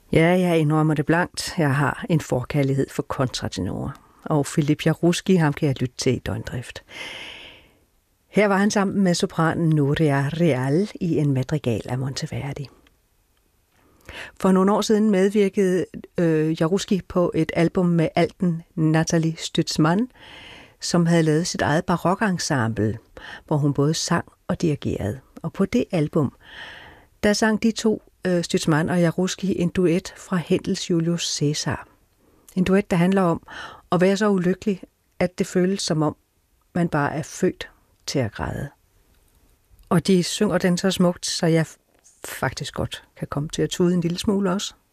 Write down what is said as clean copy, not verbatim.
Ja, jeg indrømmer det blankt. Jeg har en forkærlighed for kontratenorer. Og Filip Jaruski, ham kan jeg lytte til i døgndrift. Her var han sammen med sopranen Nuria Real i en madrigal af Monteverdi. For nogle år siden medvirkede Jaruski på et album med alten Nathalie Stutzmann, som havde lavet sit eget barokensemble, hvor hun både sang og dirigerede. Og på det album, der sang de to, Stutzmann og Jaruski, en duet fra Händels Julius Caesar. En duet, der handler om at være så ulykkelig, at det føles som om, man bare er født til at græde. Og de synger den så smukt, så jeg faktisk godt kan komme til at tude en lille smule også.